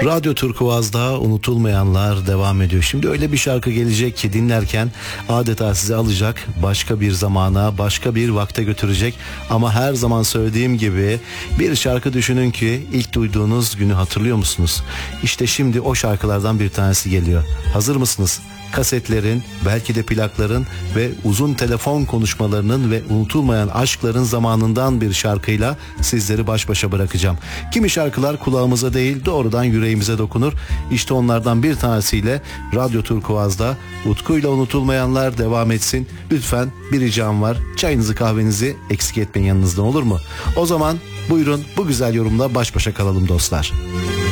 Radyo Turkuaz'da unutulmayanlar devam ediyor. Şimdi öyle bir şarkı gelecek ki dinlerken adeta sizi alacak, başka bir zamana, başka bir vakte götürecek. Ama her zaman söylediğim gibi bir şarkı düşünün ki ilk duyduğunuz günü hatırlıyor musunuz? İşte şimdi o şarkılardan bir tanesi geliyor. Hazır mısınız? Kasetlerin, belki de plakların ve uzun telefon konuşmalarının ve unutulmayan aşkların zamanından bir şarkıyla sizleri baş başa bırakacağım. Kimi şarkılar kulağımıza değil doğrudan yüreğimize dokunur. İşte onlardan bir tanesiyle Radyo Turkuaz'da Utku'yla unutulmayanlar devam etsin. Lütfen bir ricam var. Çayınızı kahvenizi eksik etmeyin yanınızda, olur mu? O zaman buyurun bu güzel yorumla baş başa kalalım dostlar.